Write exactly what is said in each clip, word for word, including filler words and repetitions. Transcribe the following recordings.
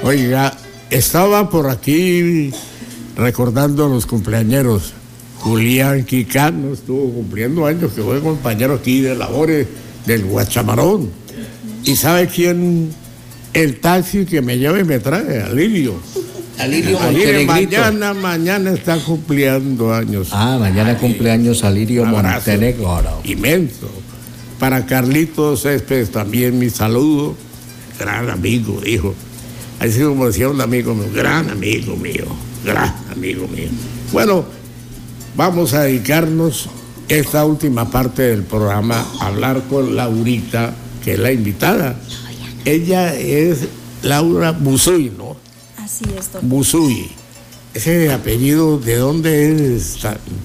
Oiga, estaba por aquí recordando los cumpleañeros. Julián Quicano estuvo cumpliendo años, que fue compañero aquí de labores del Guachamarón. ¿Y sabe quién? El taxi que me lleva y me trae, Alirio. Alirio Alirio mañana, mañana está cumpliendo años. Ah, mañana Ay, cumpleaños Alirio Montenegro. Inmenso. Para Carlitos Céspedes también mi saludo. Gran amigo, hijo. Así como decía un amigo mío, gran amigo mío, gran amigo mío. Bueno, vamos a dedicarnos esta última parte del programa a hablar con Laurita, que es la invitada. Ella es Laura Busuy, ¿no? Así es, doctor. Busuy. Ese apellido, ¿de dónde es?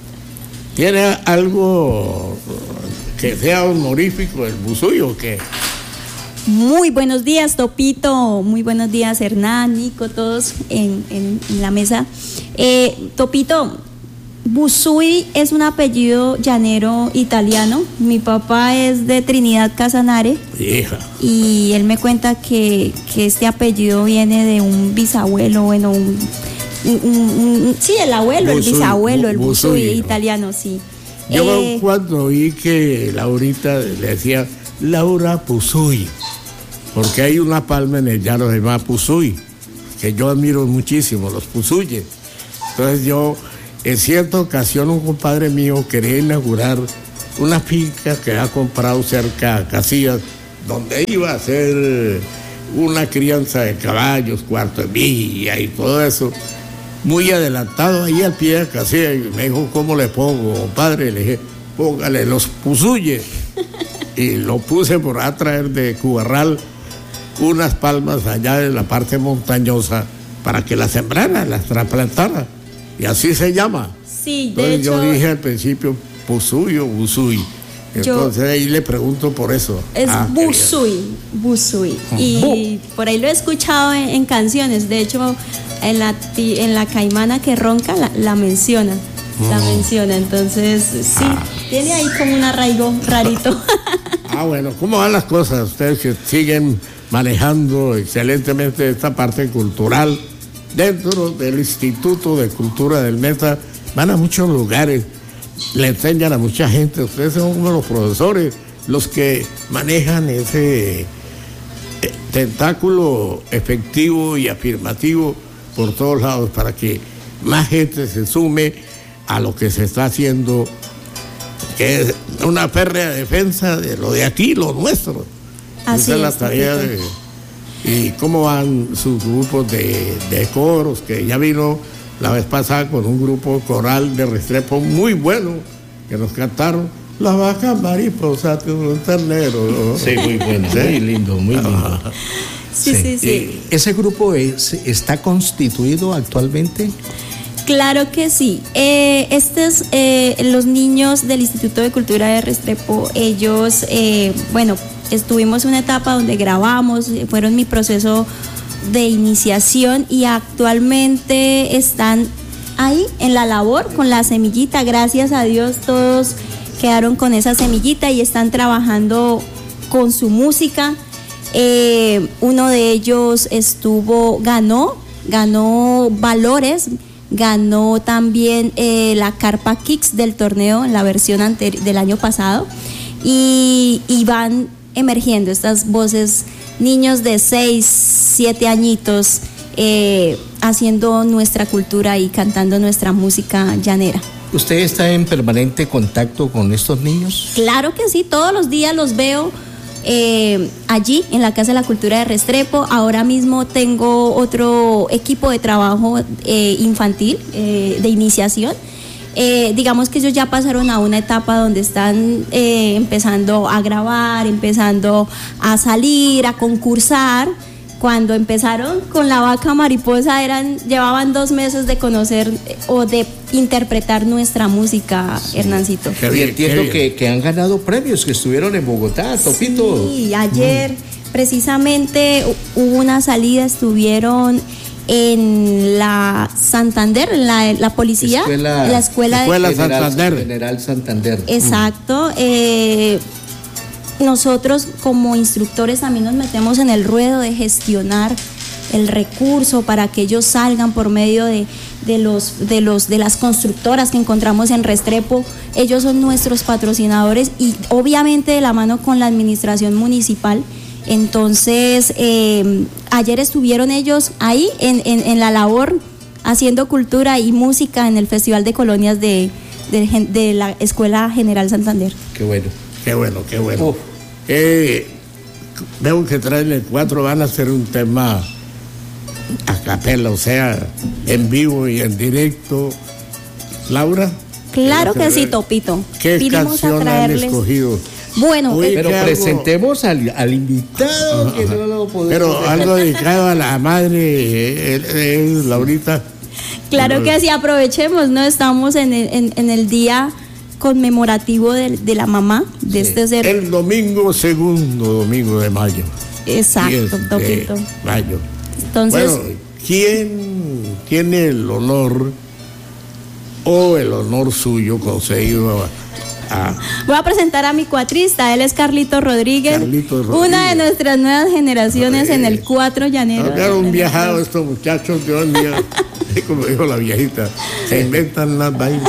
¿Tiene algo que sea honorífico el Busuy o qué? Muy buenos días, Topito. Muy buenos días, Hernán, Nico, todos en, en, en la mesa. Eh, Topito, Busuy es un apellido llanero italiano. Mi papá es de Trinidad Casanare. Hija. Y él me cuenta que, que este apellido viene de un bisabuelo, bueno, un, un, un, un, sí, el abuelo, Busuy, el bisabuelo, el Busuy, Busuy ¿no? Italiano, sí. Yo eh, cuando oí que Laurita le decía Laura Busuy, porque hay una palma en el llano que se llama Busuy, que yo admiro muchísimo, los Busuyes. Entonces yo, en cierta ocasión, un compadre mío quería inaugurar una finca que ha comprado cerca de Casillas, donde iba a hacer una crianza de caballos, cuarto de milla y todo eso. Muy adelantado ahí al pie de Casillas, y me dijo, ¿cómo le pongo, compadre? Le dije, póngale los Busuyes. Y lo puse por a traer de Cubarral unas palmas allá en la parte montañosa para que las sembrara, las trasplantara. Y así se llama. Sí, de Entonces hecho, yo dije al principio, Busuy o Busuy. Entonces yo, ahí le pregunto por eso. Es ah, Busuy, Busuy. Y por ahí lo he escuchado en, en canciones. De hecho, en la, en la Caimana que ronca la, la menciona. La mm. menciona. Entonces, sí, ah. tiene ahí como un arraigo rarito. Ah, bueno, ¿cómo van las cosas? Ustedes que siguen manejando excelentemente esta parte cultural dentro del Instituto de Cultura del Meta, van a muchos lugares, le enseñan a mucha gente. Ustedes son uno de los profesores, los que manejan ese tentáculo efectivo y afirmativo por todos lados para que más gente se sume a lo que se está haciendo, que es una férrea defensa de lo de aquí, lo nuestro. Así Esa es la es, tarea de... ¿Y cómo van sus grupos de, de coros? Que ya vino la vez pasada con un grupo coral de Restrepo muy bueno, que nos cantaron La vaca mariposa tiene un ternero, ¿no? Sí, muy bueno, ¿sí? Muy lindo, muy lindo. Sí, sí, sí. sí. ¿Ese grupo es, está constituido actualmente? Claro que sí. Eh, estos, eh, los niños del Instituto de Cultura de Restrepo, ellos, eh, bueno, estuvimos en una etapa donde grabamos, fueron mi proceso de iniciación y actualmente están ahí en la labor con la semillita. Gracias a Dios todos quedaron con esa semillita y están trabajando con su música. Eh, uno de ellos estuvo, ganó, ganó valores. Ganó también eh, la Carpa Kicks del torneo en la versión anteri- del año pasado y, y van emergiendo estas voces, niños de seis, siete añitos eh, haciendo nuestra cultura y cantando nuestra música llanera. ¿Usted está en permanente contacto con estos niños? Claro que sí, todos los días los veo. Eh, allí en la Casa de la Cultura de Restrepo. Ahora mismo tengo otro equipo de trabajo eh, infantil, eh, de iniciación. Eh, digamos que ellos ya pasaron a una etapa donde están eh, empezando a grabar, empezando a salir, a concursar. Cuando empezaron con La Vaca Mariposa eran, llevaban dos meses de conocer eh, o de interpretar nuestra música, Hernancito. Y entiendo que, que han ganado premios, que estuvieron en Bogotá, Topito. Sí, ayer mm. precisamente hubo una salida, estuvieron en la Santander, en la, la policía, escuela, la escuela, escuela de General Santander. General Santander. Exacto. Mm. Eh, nosotros como instructores también nos metemos en el ruedo de gestionar el recurso para que ellos salgan por medio de, de, los, de, los, de las constructoras que encontramos en Restrepo. Ellos son nuestros patrocinadores y obviamente de la mano con la administración municipal. Entonces, eh, ayer estuvieron ellos ahí en, en, en la labor, haciendo cultura y música en el Festival de Colonias de, de, de la Escuela General Santander. Qué bueno. Qué bueno, qué bueno. Oh. Eh, veo que traen el cuatro, van a hacer un tema a capela, o sea, en vivo y en directo. Laura. Claro que sí, Topito. ¿Qué canción han escogido? Bueno, Uy, pero algo... presentemos al, al invitado. Ajá. Que no lo podemos Pero dejar. Algo dedicado a la madre, eh, eh, Laurita. Claro pero... que sí, aprovechemos, ¿no? Estamos en el, en, en el día conmemorativo de, de la mamá de sí. este ser. El domingo, segundo domingo de mayo. Exacto, Topito. Mayo. Entonces, bueno, ¿quién tiene el honor o el honor suyo concedido a... Ah. Voy a presentar a mi cuatrista, él es Carlito Rodríguez, Carlito Rodríguez. Una de nuestras nuevas generaciones Rodríguez. En el cuatro llanero. Claro, un viajado estos muchachos de hoy en día, como dijo la viejita, se inventan las vainas.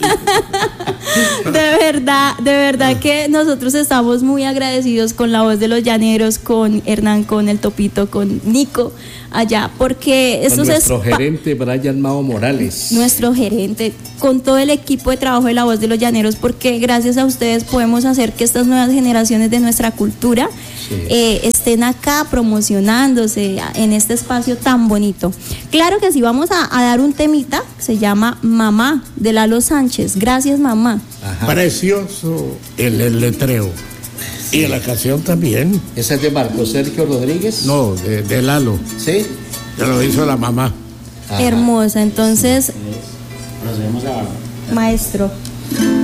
De verdad, de verdad que nosotros estamos muy agradecidos con la voz de los llaneros, con Hernán, con el Topito, con Nico allá, porque eso es nuestro gerente Brian Mao Morales, nuestro gerente, con todo el equipo de trabajo de la voz de los llaneros, porque gracias a ustedes podemos hacer que estas nuevas generaciones de nuestra cultura sí. eh, estén acá promocionándose en este espacio tan bonito. Claro que sí, vamos a, a dar un temita que se llama Mamá, de Lalo Sánchez. Gracias, mamá. Ajá. Precioso el, el letreo. Sí. Y la canción también. ¿Esa es de Marco Sergio Rodríguez? No, de, de Lalo. ¿Sí? Ya lo hizo la mamá. Ajá. Hermosa, entonces. Procedemos a... Maestro.